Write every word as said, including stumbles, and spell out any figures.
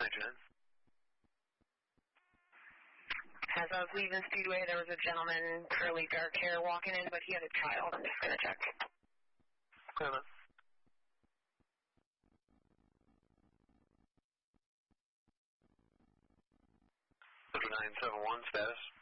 nine. As I was leaving Speedway, there was a gentleman, curly dark hair, walking in, but he had a child. I'm just going to check. Okay, man. nine seven one, status.